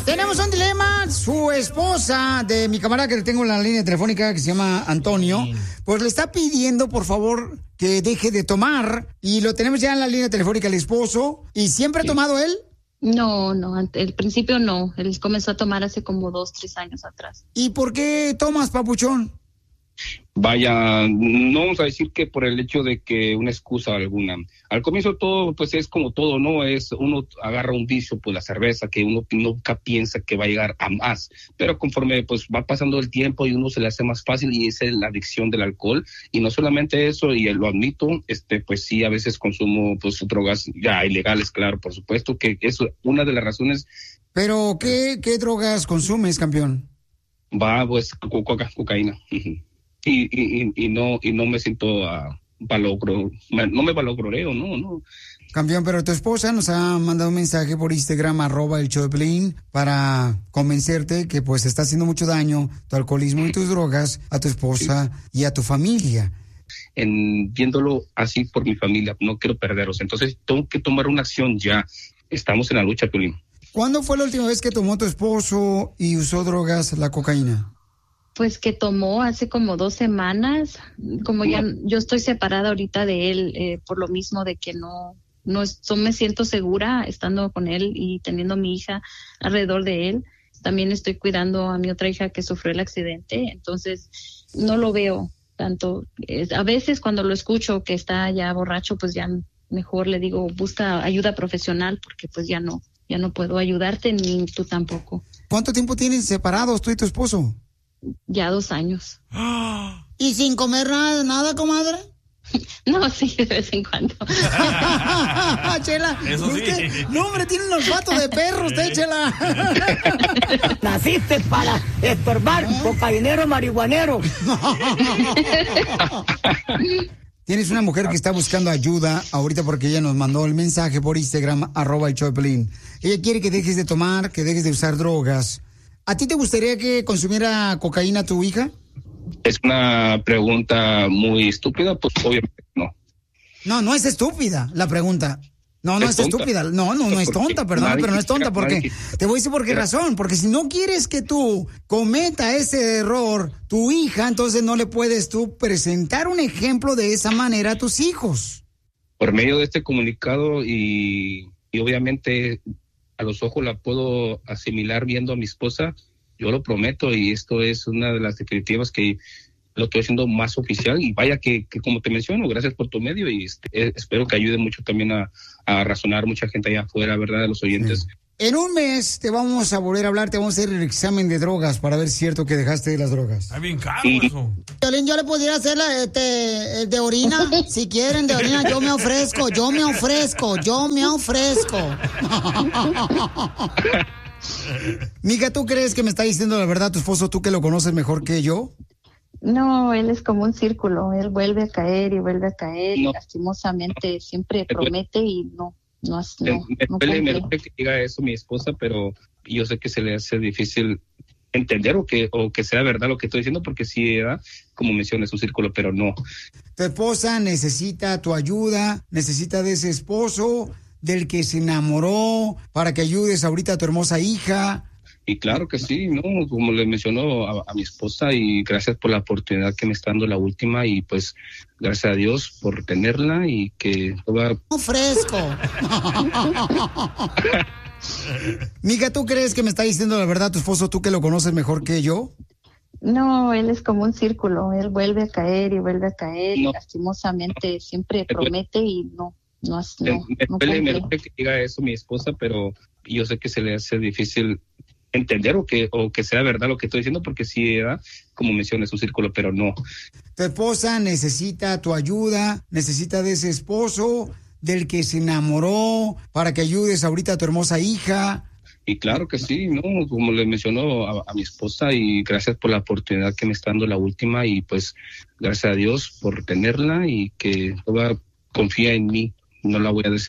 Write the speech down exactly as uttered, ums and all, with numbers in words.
Tenemos un dilema. Su esposa de mi camarada que tengo en la línea telefónica, que se llama Antonio, pues le está pidiendo, por favor, que deje de tomar. Y lo tenemos ya en la línea telefónica, el esposo. ¿Y siempre ha tomado él? No, no, al principio no. Él comenzó a tomar hace como dos, tres años atrás. ¿Y por qué tomas, papuchón? Vaya, no vamos a decir que por el hecho de que una excusa alguna. Al comienzo todo, pues es como todo, ¿no? Es uno agarra un vicio, pues la cerveza, que uno nunca piensa que va a llegar a más. Pero conforme pues va pasando el tiempo y uno se le hace más fácil y esa es la adicción del alcohol. Y no solamente eso, y lo admito, este, pues sí, a veces consumo pues drogas ya ilegales, claro, por supuesto, que es una de las razones. ¿Pero qué, qué drogas consumes, campeón? Va, pues coca, cocaína. Y, y, y no y no me siento uh, valogro, no me valogreo, no, no. Campeón, pero tu esposa nos ha mandado un mensaje por Instagram, arroba el show de Piolín, para convencerte que pues está haciendo mucho daño tu alcoholismo y tus drogas a tu esposa sí. y a tu familia. En viéndolo así por mi familia, no quiero perderos, entonces tengo que tomar una acción ya. Estamos en la lucha, Piolín. ¿Cuándo fue la última vez que tomó tu esposo y usó drogas, la cocaína? Pues que tomó hace como dos semanas, como ya yo estoy separada ahorita de él, eh, por lo mismo de que no, no, no me siento segura estando con él y teniendo a mi hija alrededor de él. También estoy cuidando a mi otra hija que sufrió el accidente, entonces no lo veo tanto. Eh, a veces cuando lo escucho que está ya borracho, pues ya mejor le digo, busca ayuda profesional porque pues ya no, ya no puedo ayudarte ni tú tampoco. ¿Cuánto tiempo tienen separados tú y tu esposo? Ya dos años. ¿Y sin comer nada, nada, comadre? No, sí, de vez en cuando. Chela, eso sí. Usted, no, hombre, tiene un olfato de perro usted, Chela. Naciste para estorbar, ¿eh? Cocainero, marihuanero. Tienes una mujer que está buscando ayuda ahorita porque ella nos mandó el mensaje por Instagram, arroba el show de Piolín. Ella quiere que dejes de tomar, que dejes de usar drogas. ¿A ti te gustaría que consumiera cocaína tu hija? Es una pregunta muy estúpida, pues obviamente no. No, no es estúpida la pregunta. No, no es, es estúpida. No, no, no es tonta, perdón, pero no es tonta porque... Te voy a decir por qué razón. Porque si no quieres que tú cometa ese error, tu hija, entonces no le puedes tú presentar un ejemplo de esa manera a tus hijos. Por medio de este comunicado y, y obviamente... a los ojos la puedo asimilar viendo a mi esposa, yo lo prometo y esto es una de las definitivas que lo estoy haciendo más oficial y vaya que, que como te menciono, gracias por tu medio y este, eh, espero que ayude mucho también a, a razonar mucha gente allá afuera, ¿verdad? A los oyentes. Sí. En un mes te vamos a volver a hablar, te vamos a hacer el examen de drogas para ver si es cierto que dejaste las drogas. Está bien caro eso. Piolín, yo le pudiera hacer la, este, el de orina, si quieren de orina, yo me ofrezco, yo me ofrezco, yo me ofrezco. Mija, ¿tú crees que me está diciendo la verdad tu esposo, tú que lo conoces mejor que yo? No, él es como un círculo, él vuelve a caer y vuelve a caer no. y lastimosamente siempre promete y no. No, no, me, no duele, me duele que diga eso mi esposa, pero yo sé que se le hace difícil entender o que o que sea verdad lo que estoy diciendo, porque sí, ¿verdad? Como mencionas, es un círculo, pero no. Tu esposa necesita tu ayuda, necesita de ese esposo del que se enamoró para que ayudes ahorita a tu hermosa hija. Y claro que sí, ¿no? Como le mencionó a, a mi esposa, y gracias por la oportunidad que me está dando la última, y pues gracias a Dios por tenerla y que toda... ¡Fresco! Mija, ¿tú crees que me está diciendo la verdad tu esposo, tú que lo conoces mejor que yo? No, él es como un círculo, él vuelve a caer y vuelve a caer no. y lastimosamente siempre promete y no. No, no, me, no duele, me duele que diga eso mi esposa, pero yo sé que se le hace difícil entender o que o que sea verdad lo que estoy diciendo, porque sí, ¿verdad? Como mencionas, es un círculo, pero no. Tu esposa necesita tu ayuda, necesita de ese esposo del que se enamoró para que ayudes ahorita a tu hermosa hija. Y claro que sí, ¿no? Como le mencionó a, a mi esposa, y gracias por la oportunidad que me está dando la última, y pues gracias a Dios por tenerla y que toda confía en mí. No la voy a